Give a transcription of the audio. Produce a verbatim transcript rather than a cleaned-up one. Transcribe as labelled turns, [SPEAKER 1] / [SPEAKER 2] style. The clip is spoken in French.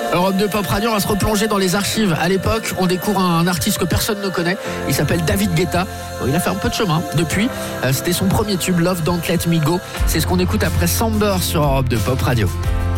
[SPEAKER 1] Europe deux Pop Radio, on va se replonger dans les archives. À l'époque, on découvre un artiste que personne ne connaît. Il s'appelle David Guetta. Bon, il a fait un peu de chemin depuis. Euh, c'était son premier tube, Love Don't Let Me Go. C'est ce qu'on écoute après Samber sur Europe deux Pop Radio.